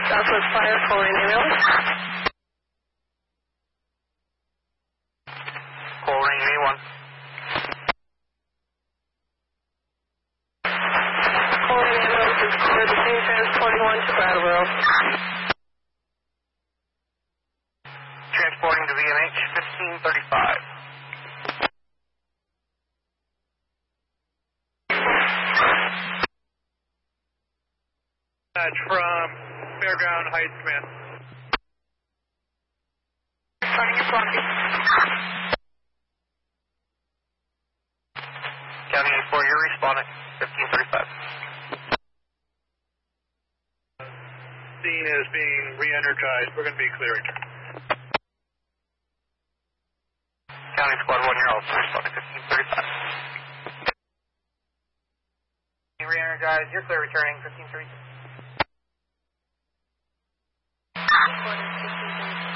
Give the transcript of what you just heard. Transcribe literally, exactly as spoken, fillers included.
Southwest Fire, calling ambulance. Calling V one. Calling ambulance is clear the scene, transporting one to Brattleboro. Transporting to V M H fifteen thirty-five. Dispatch from Fairground Heights, command. Starting your blocking. County eight four, you're responding fifteen thirty-five. Scene is being re-energized. We're going to be clearing. County Squad one, you're also responding fifteen thirty-five. Re-energized, you're clear returning fifteen thirty-five.